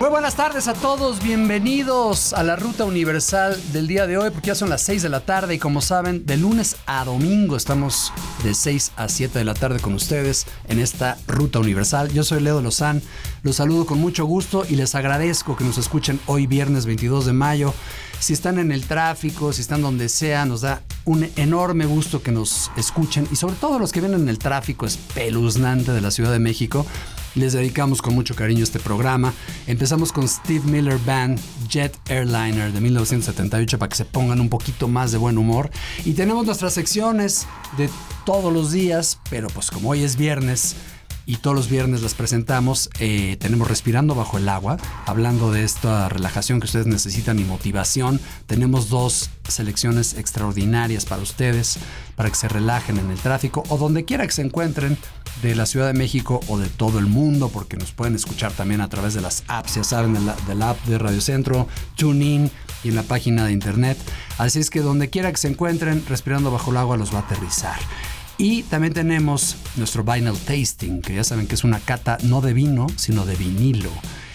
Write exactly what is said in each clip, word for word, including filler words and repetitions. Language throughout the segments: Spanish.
Muy buenas tardes a todos, bienvenidos a la Ruta Universal del día de hoy, porque ya son las seis de la tarde y como saben, de lunes a domingo estamos de seis a siete de la tarde con ustedes en esta Ruta Universal. Yo soy Leo Lozán, los saludo con mucho gusto y les agradezco que nos escuchen hoy viernes veintidós de mayo. Si están en el tráfico, si están donde sea, nos da un enorme gusto que nos escuchen y sobre todo los que vienen en el tráfico espeluznante de la Ciudad de México. Les dedicamos con mucho cariño este programa. Empezamos con Steve Miller Band, Jet Airliner de mil novecientos setenta y ocho para que se pongan un poquito más de buen humor. Y tenemos nuestras secciones de todos los días, pero pues como hoy es viernes y todos los viernes las presentamos, eh, tenemos Respirando Bajo el Agua, hablando de esta relajación que ustedes necesitan y motivación. Tenemos dos selecciones extraordinarias para ustedes, para que se relajen en el tráfico o donde quiera que se encuentren de la Ciudad de México o de todo el mundo, porque nos pueden escuchar también a través de las apps, ya saben, de la, de la app de Radio Centro, TuneIn y en la página de internet. Así es que donde quiera que se encuentren, Respirando Bajo el Agua los va a aterrizar. Y también tenemos nuestro Vinyl Tasting, que ya saben que es una cata no de vino, sino de vinilo.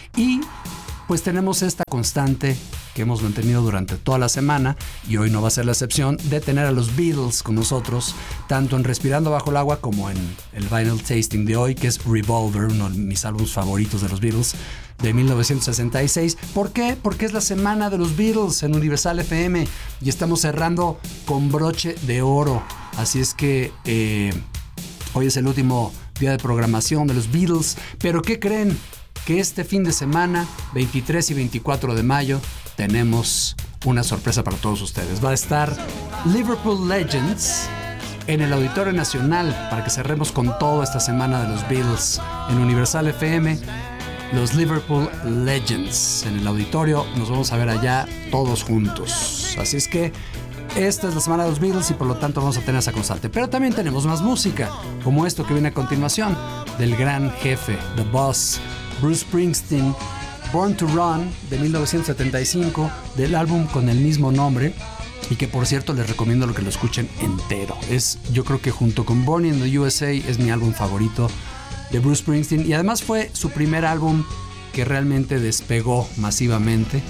Y pues tenemos esta constante que hemos mantenido durante toda la semana, y hoy no va a ser la excepción, de tener a los Beatles con nosotros, tanto en Respirando Bajo el Agua como en el Vinyl Tasting de hoy, que es Revolver, uno de mis álbumes favoritos de los Beatles, de mil novecientos sesenta y seis. ¿Por qué? Porque es la semana de los Beatles en Universal F M y estamos cerrando con broche de oro. Así es que eh, hoy es el último día de programación de los Beatles. Pero ¿qué creen? Que este fin de semana, veintitrés y veinticuatro de mayo, tenemos una sorpresa para todos ustedes. Va a estar Liverpool Legends en el Auditorio Nacional para que cerremos con toda esta semana de los Beatles en Universal F M. Los Liverpool Legends en el auditorio, nos vamos a ver allá todos juntos. Así es que esta es la semana de los Beatles y por lo tanto vamos a tener esa constante. Pero también tenemos más música, como esto que viene a continuación, del gran jefe, The Boss, Bruce Springsteen, Born to Run de mil novecientos setenta y cinco, del álbum con el mismo nombre, y que por cierto les recomiendo lo que lo escuchen entero. Es, yo creo que junto con Born in the U S A es mi álbum favorito de Bruce Springsteen, y además fue su primer álbum que realmente despegó masivamente,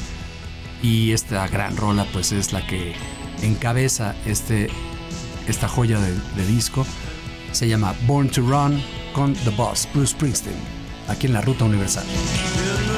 y esta gran rola pues es la que encabeza este, esta joya de, de disco. Se llama Born to Run con The Boss, Bruce Springsteen, aquí en la Ruta Universal.